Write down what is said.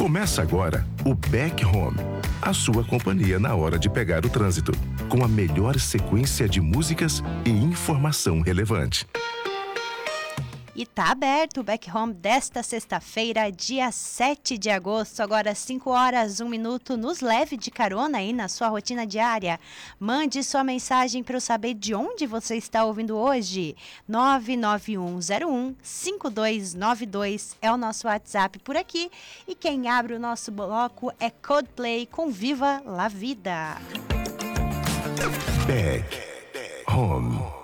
Começa agora o Back Home, a sua companhia na hora de pegar o trânsito, com a melhor sequência de músicas e informação relevante. E tá aberto o Back Home desta sexta-feira, dia 7 de agosto, agora 5 horas, 1 minuto. Nos leve de carona aí na sua rotina diária. Mande sua mensagem para eu saber de onde você está ouvindo hoje. 991015292 é o nosso WhatsApp por aqui. E quem abre o nosso bloco é Coldplay com Viva la Vida. Back Home.